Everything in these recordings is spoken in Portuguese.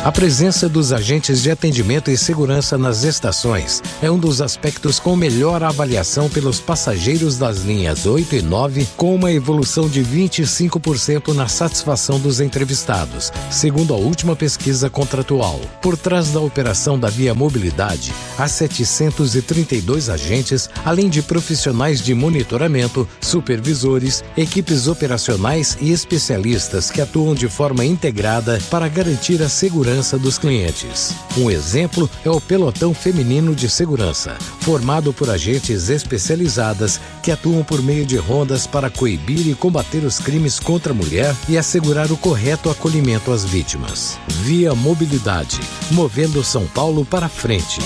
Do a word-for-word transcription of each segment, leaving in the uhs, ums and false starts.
A presença dos agentes de atendimento e segurança nas estações é um dos aspectos com melhor avaliação pelos passageiros das linhas oito e nove, com uma evolução de vinte e cinco por cento na satisfação dos entrevistados, segundo a última pesquisa contratual. Por trás da operação da Via Mobilidade, há setecentos e trinta e dois agentes, além de profissionais de monitoramento, supervisores, equipes operacionais e especialistas que atuam de forma integrada para garantir a segurança dos clientes. Um exemplo é o Pelotão Feminino de Segurança, formado por agentes especializadas que atuam por meio de rondas para coibir e combater os crimes contra a mulher e assegurar o correto acolhimento às vítimas. Via Mobilidade, movendo São Paulo para frente.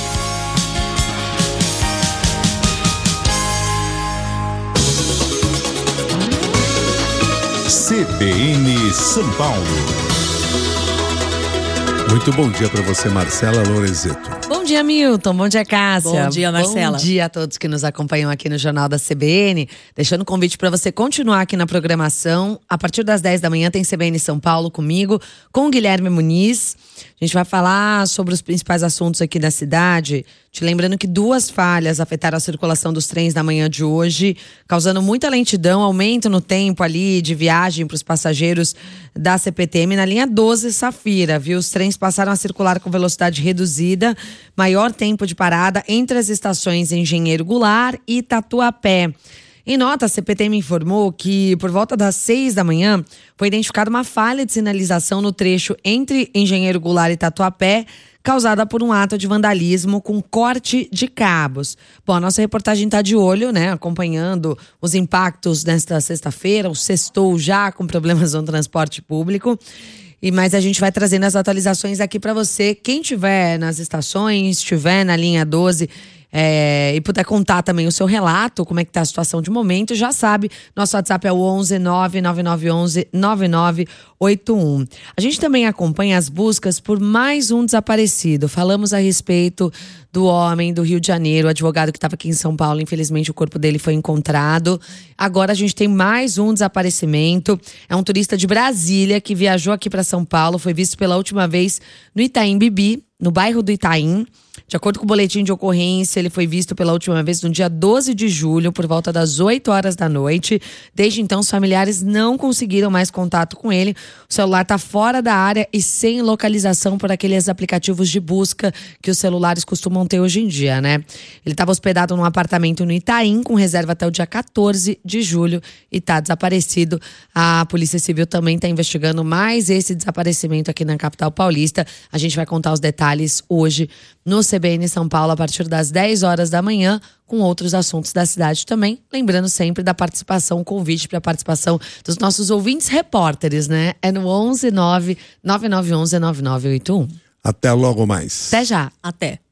C B N São Paulo. Muito bom dia para você, Marcela Lorezetto. Bom dia, Milton. Bom dia, Cássia. Bom dia, Marcela. Bom dia a todos que nos acompanham aqui no Jornal da C B N. Deixando o convite para você continuar aqui na programação. A partir das dez da manhã tem C B N São Paulo comigo, com o Guilherme Muniz. A gente vai falar sobre os principais assuntos aqui da cidade. Te lembrando que duas falhas afetaram a circulação dos trens na manhã de hoje, causando muita lentidão, aumento no tempo ali de viagem para os passageiros da C P T M na linha doze Safira, viu? Os trens passaram a circular com velocidade reduzida, maior tempo de parada entre as estações Engenheiro Goulart e Tatuapé. Em nota, a C P T M informou que, por volta das seis da manhã, foi identificada uma falha de sinalização no trecho entre Engenheiro Goulart e Tatuapé, causada por um ato de vandalismo com corte de cabos. Bom, a nossa reportagem está de olho, né, acompanhando os impactos nesta sexta-feira, o sextou já com problemas no transporte público. E, mas a gente vai trazendo as atualizações aqui para você. Quem estiver nas estações, estiver na linha doze é, e puder contar também o seu relato, como é que tá a situação de momento, já sabe, nosso WhatsApp é o onze nove nove nove um um nove nove oito um. A gente também acompanha as buscas por mais um desaparecido. Falamos a respeito do homem do Rio de Janeiro, o advogado que estava aqui em São Paulo. Infelizmente, o corpo dele foi encontrado. Agora a gente tem mais um desaparecimento. É um turista de Brasília que viajou aqui para São Paulo. Foi visto pela última vez no Itaim Bibi, no bairro do Itaim. De acordo com o boletim de ocorrência, ele foi visto pela última vez no dia doze de julho, por volta das oito horas da noite. Desde então, os familiares não conseguiram mais contato com ele. O celular está fora da área e sem localização por aqueles aplicativos de busca que os celulares costumam ter hoje em dia, né? Ele estava hospedado num apartamento no Itaim, com reserva até o dia quatorze de julho e está desaparecido. A Polícia Civil também está investigando mais esse desaparecimento aqui na capital paulista. A gente vai contar os detalhes hoje no C B N São Paulo a partir das dez horas da manhã, com outros assuntos da cidade também. Lembrando sempre da participação, convite para a participação dos nossos ouvintes repórteres, né? É no onze nove nove nove um um nove nove oito um. Até logo mais. Até já. Até.